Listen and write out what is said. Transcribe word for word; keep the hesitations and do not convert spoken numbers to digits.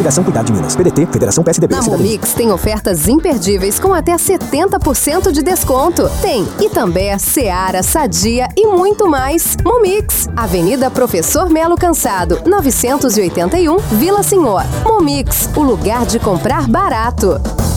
Coligação Cuidar de Minas. P D T, Federação P S D B. Na Momix tem ofertas imperdíveis com até setenta por cento de desconto. Tem Itambé, Seara, Sadia e muito mais. Momix, Avenida Professor Melo Cansado, novecentos e oitenta e um, Vila Senhor. Momix, o lugar de comprar barato.